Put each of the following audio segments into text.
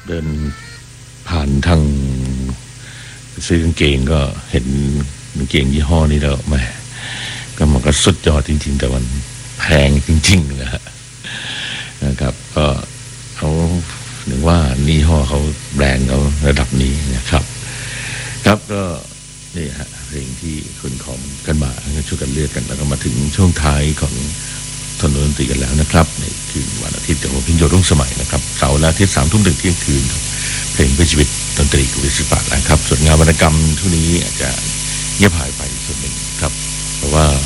เดินผ่านทางซื้อกางเกงก็เห็นกางเกงยี่ห้อนี้แล้วแหมก็มันก็สุดยอดจริงๆแต่มันแพงจริงๆนะครับก็เขาถึงว่ายี่ห้อเขาแบรนด์เขาระดับนี้นะครับครับก็นี่ฮะเพลงที่คุณขอกันมาช่วยกันเลือกกันแล้วก็มาถึงช่วงท้ายของถนนดนตรีกันแล้วนะครับในคืนวันอาทิตย์ของพิญโยรุ่งสมัยนะครับเสาร์และอาทิตย์3 ทุ่มถึงเที่ยงคืนเพลงเพื่อชีวิตดนตรีกุศลศิลปะนะครับส่วนงานวรรณกรรมทุกนี้อาจจะเงียบหายไปส่วนหนึ่งครับเพราะว่า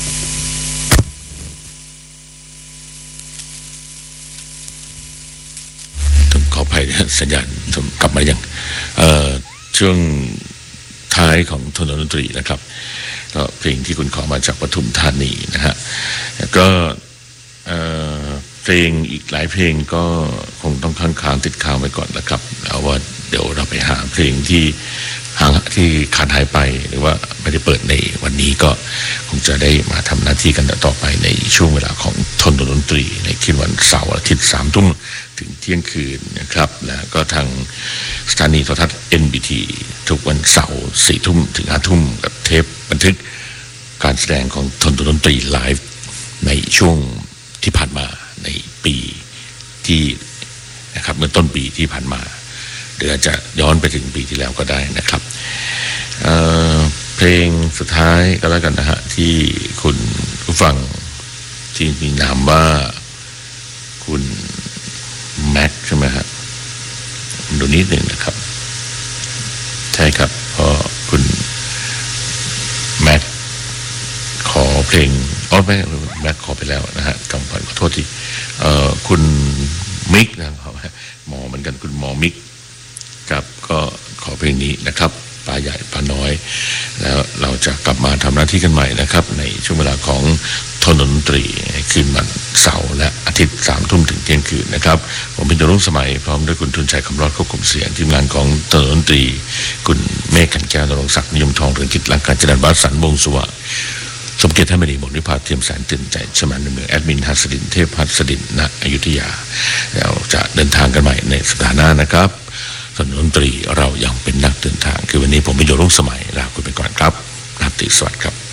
ต้องขออภัยสัญญาณกลับมาอย่างช่วงท้ายของถนนดนตรีนะครับก็เพลงที่คุณขอมาจากปทุมธานีนะฮะก็เพลงอีกหลายเพลงก็คงต้องค้างติดค้างไว้ก่อนนะครับเอาว่าเดี๋ยวเราไปหาเพลงที่ขาดหายไปหรือว่าไม่ได้เปิดในวันนี้ก็คงจะได้มาทำหน้าที่กันต่อไปในช่วงเวลาของถนนดนตรีในคืนวันเสาร์อาทิตย์3 ทุ่มถึงเที่ยงคืนนะครับแล้วก็ทางสถานีโทรทัศน์ NBT ทุกวันเสาร์4 ทุ่มถึง5 ทุ่มกับเทปบันทึกการแสดงของถนนดนตรีไลฟ์ในช่วงที่ผ่านมาในปีที่นะครับเมื่อต้นปีที่ผ่านมาหรืออาจจะย้อนไปถึงปีที่แล้วก็ได้นะครับเพลงสุดท้ายก็แล้วกันนะฮะที่คุณผู้ฟังที่มีนามว่าคุณแม็กใช่ไหมฮะดูนิดหนึ่งนะครับใช่ครับเพราะคุณแม็กขอเพลงแม็กขอไปแล้วนะฮะกำพันขอโทษทีคุณมิกนะครับหมอเหมือนกันคุณหมอมิกครับก็ขอเพลงนี้นะครับปลาใหญ่ปลาน้อยแล้วเราจะกลับมาทำหน้าที่กันใหม่นะครับในช่วงเวลาของถนนดนตรีคืนวันเสาร์และอาทิตย์3 ทุ่มถึงเที่ยงคืนนะครับผมเป็นรุ่งสมัยพร้อมด้วยคุณทุนชัยคำรอดควบคุมเสียงทีมงานของถนนดนตรีคุณเมฆขันแก้วนรงศักดิ์นิยมทองเรืองกิจลังการจันทร์บัสสันวงศ์สุวรรณสมเกียรติท่านมณีบทนิพาเทียมแสนตื่นใจชมันในเมืองแอดมินหัสดินเทพหัสดินณอยุธยาเราจะเดินทางกันใหม่ในสัปดาห์หน้านะครับถนนดนตรีเรายังเป็นนักเดินทางคือวันนี้ผมเป็นโยรุ่งสมัยลาคุณไปก่อนครับราตรีสวัสดิ์ครับ